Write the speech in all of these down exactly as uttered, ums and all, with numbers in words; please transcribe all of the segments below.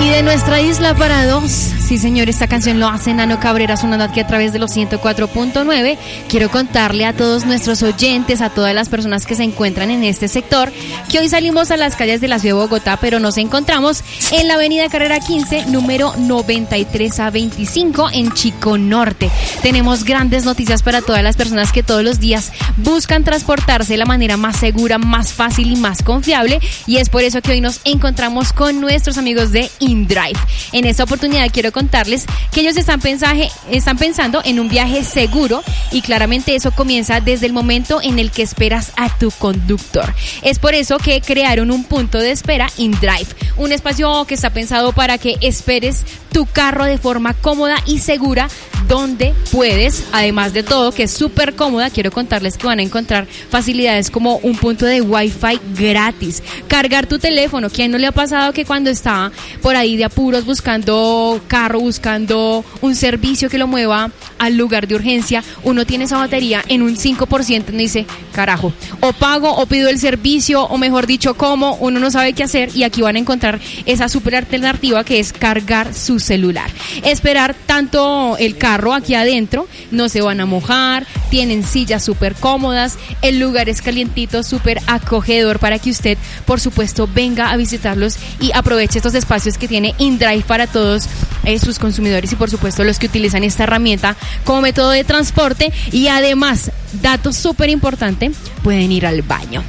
Y de nuestra isla para dos, sí señor, esta canción lo hace Nano Cabrera, sonando aquí a través de los ciento cuatro punto nueve. Quiero contarle a todos nuestros oyentes, a todas las personas que se encuentran en este sector, que hoy salimos a las calles de la ciudad de Bogotá, pero nos encontramos en la avenida Carrera quince, número noventa y tres a veinticinco, en Chico Norte. Tenemos grandes noticias para todas las personas que todos los días buscan transportarse de la manera más segura, más fácil y más confiable, y es por eso que hoy nos encontramos con nuestros amigos de InDrive. En esta oportunidad quiero contarles que ellos están, pensaje, están pensando en un viaje seguro, y claramente eso comienza desde el momento en el que esperas a tu conductor. Es por eso que crearon un punto de espera InDrive, un espacio que está pensado para que esperes tu carro de forma cómoda y segura, donde puedes, además de todo, que es súper cómoda. Quiero contarles que van a encontrar facilidades como un punto de Wi-Fi gratis, cargar tu teléfono. ¿Quién no le ha pasado que cuando está por ahí de apuros buscando carro, buscando un servicio que lo mueva al lugar de urgencia, uno tiene esa batería en un cinco por ciento y dice, carajo, o pago o pido el servicio, o mejor dicho, cómo, uno no sabe qué hacer? Y aquí van a encontrar esa súper alternativa que es cargar su celular. Esperar tanto el carro aquí adentro, no se van a mojar, tienen sillas súper cómodas, el lugar es calientito, súper acogedor para que usted, por supuesto, venga a visitarlos y aproveche estos espacios que tiene InDrive para todos eh, sus consumidores y, por supuesto, los que utilizan esta herramienta como método de transporte. Y además, dato súper importante, pueden ir al baño.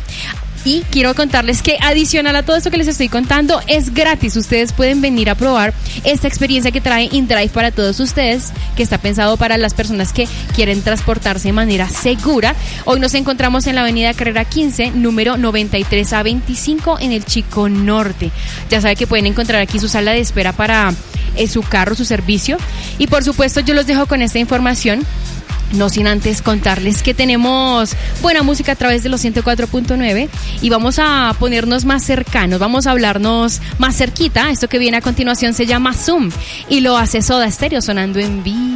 Y quiero contarles que adicional a todo esto que les estoy contando, es gratis. Ustedes pueden venir a probar esta experiencia que trae InDrive para todos ustedes, que está pensado para las personas que quieren transportarse de manera segura. Hoy nos encontramos en la avenida Carrera quince, número noventa y tres a veinticinco, en el Chico Norte. Ya saben que pueden encontrar aquí su sala de espera para eh, su carro, su servicio. Y por supuesto yo los dejo con esta información, no sin antes contarles que tenemos buena música a través de los ciento cuatro punto nueve, y vamos a ponernos más cercanos, vamos a hablarnos más cerquita. Esto que viene a continuación se llama Zoom y lo hace Soda Stereo, sonando en vivo.